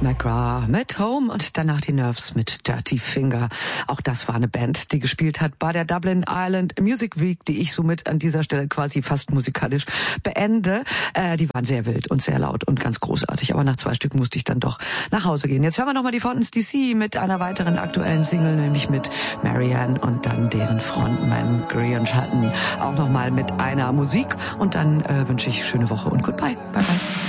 McGrath mit Home und danach die Nerves mit Dirty Finger. Auch das war eine Band, die gespielt hat bei der Dublin Ireland Music Week, die ich somit an dieser Stelle quasi fast musikalisch beende. Die waren sehr wild und sehr laut und ganz großartig, aber nach 2 Stück musste ich dann doch nach Hause gehen. Jetzt hören wir nochmal die Fontaine's DC mit einer weiteren aktuellen Single, nämlich mit Marianne und dann deren Frontman Grian Schatten auch nochmal mit einer Musik und dann wünsche ich schöne Woche und goodbye. Bye bye.